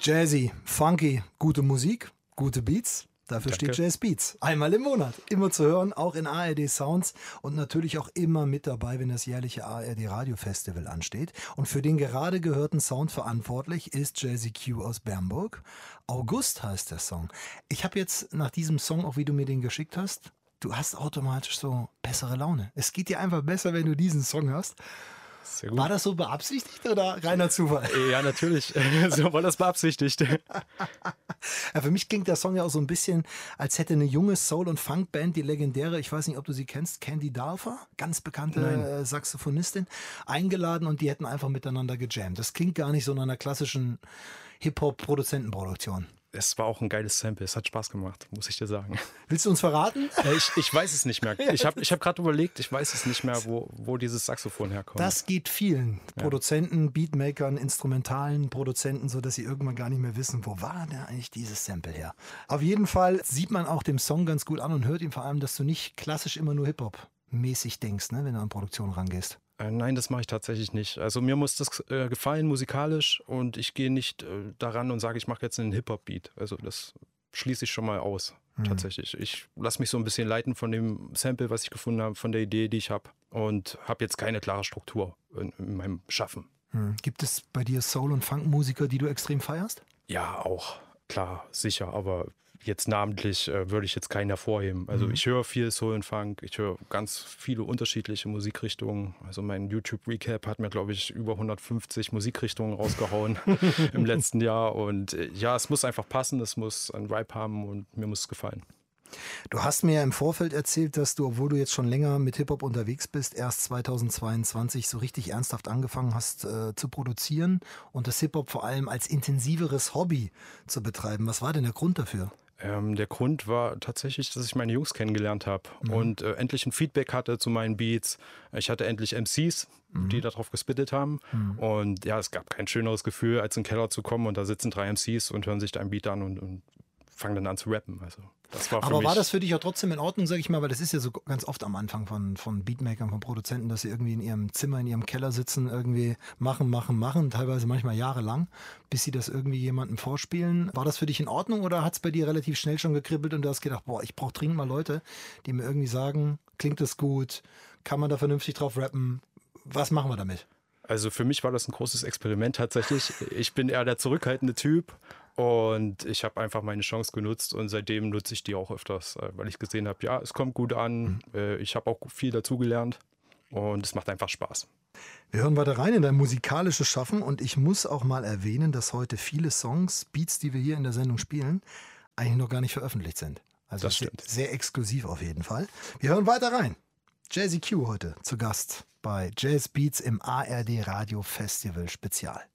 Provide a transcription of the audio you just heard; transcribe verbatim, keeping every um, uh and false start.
Jazzy, funky, gute Musik, gute Beats. Dafür Danke. steht Jazz Beats. Einmal im Monat. Immer zu hören, auch in A R D Sounds und natürlich auch immer mit dabei, wenn das jährliche A R D Radio Festival ansteht. Und für den gerade gehörten Sound verantwortlich ist Jazzy Q aus Bernburg. August heißt der Song. Ich habe jetzt nach diesem Song, auch wie du mir den geschickt hast, du hast automatisch so bessere Laune. Es geht dir einfach besser, wenn du diesen Song hörst. Sehr gut. War das so beabsichtigt oder reiner Zufall? Ja, natürlich. So war das beabsichtigt. Ja, für mich klingt der Song ja auch so ein bisschen, als hätte eine junge Soul- und Funkband, die legendäre, ich weiß nicht, ob du sie kennst, Candy Dalfer, ganz bekannte äh, Saxophonistin, eingeladen und die hätten einfach miteinander gejammt. Das klingt gar nicht so nach einer klassischen Hip-Hop-Produzentenproduktion. Es war auch ein geiles Sample. Es hat Spaß gemacht, muss ich dir sagen. Willst du uns verraten? Äh, Ich, ich weiß es nicht mehr. Ich habe ich hab gerade überlegt, ich weiß es nicht mehr, wo, wo dieses Saxophon herkommt. Das geht vielen Produzenten, Beatmakern, instrumentalen Produzenten, so dass sie irgendwann gar nicht mehr wissen, wo war denn eigentlich dieses Sample her. Auf jeden Fall sieht man auch dem Song ganz gut an und hört ihm vor allem, dass du nicht klassisch immer nur Hip-Hop-mäßig denkst, ne, wenn du an Produktion rangehst. Äh, Nein, das mache ich tatsächlich nicht. Also mir muss das äh, gefallen musikalisch und ich gehe nicht äh, daran und sage, ich mache jetzt einen Hip-Hop-Beat. Also das schließe ich schon mal aus, mhm. tatsächlich. Ich lasse mich so ein bisschen leiten von dem Sample, was ich gefunden habe, von der Idee, die ich habe und habe jetzt keine klare Struktur in, in meinem Schaffen. Mhm. Gibt es bei dir Soul- und Funk-Musiker, die du extrem feierst? Ja, auch, klar, sicher, aber jetzt namentlich äh, würde ich jetzt keinen hervorheben. Also Mhm. ich höre viel Soul und Funk, ich höre ganz viele unterschiedliche Musikrichtungen. Also mein YouTube-Recap hat mir, glaube ich, über hundertfünfzig Musikrichtungen rausgehauen im letzten Jahr. Und äh, ja, es muss einfach passen, es muss einen Vibe haben und mir muss es gefallen. Du hast mir ja im Vorfeld erzählt, dass du, obwohl du jetzt schon länger mit Hip-Hop unterwegs bist, erst zweitausendzweiundzwanzig so richtig ernsthaft angefangen hast äh, zu produzieren und das Hip-Hop vor allem als intensiveres Hobby zu betreiben. Was war denn der Grund dafür? Ähm, der Grund war tatsächlich, dass ich meine Jungs kennengelernt habe mhm. und äh, endlich ein Feedback hatte zu meinen Beats. Ich hatte endlich M Cs, mhm. die darauf gespittet haben. Mhm. Und ja, es gab kein schöneres Gefühl, als in den Keller zu kommen und da sitzen drei M Cs und hören sich dein Beat an und, und fangen dann an zu rappen. Also das war für Aber mich war das für dich auch trotzdem in Ordnung, sag ich mal, weil das ist ja so ganz oft am Anfang von, von Beatmakern, von Produzenten, dass sie irgendwie in ihrem Zimmer, in ihrem Keller sitzen, irgendwie machen, machen, machen, teilweise manchmal jahrelang, bis sie das irgendwie jemandem vorspielen. War das für dich in Ordnung oder hat es bei dir relativ schnell schon gekribbelt und du hast gedacht, boah, ich brauche dringend mal Leute, die mir irgendwie sagen, klingt das gut, kann man da vernünftig drauf rappen, was machen wir damit? Also für mich war das ein großes Experiment tatsächlich. Ich bin eher der zurückhaltende Typ und ich habe einfach meine Chance genutzt und seitdem nutze ich die auch öfters, weil ich gesehen habe, ja, es kommt gut an, mhm. ich habe auch viel dazugelernt und es macht einfach Spaß. Wir hören weiter rein in dein musikalisches Schaffen und ich muss auch mal erwähnen, dass heute viele Songs, Beats, die wir hier in der Sendung spielen, eigentlich noch gar nicht veröffentlicht sind. Also das stimmt. Sehr, sehr exklusiv auf jeden Fall. Wir hören weiter rein. Jazzy Q heute zu Gast bei Jazz Beats im A R D Radio Festival Spezial.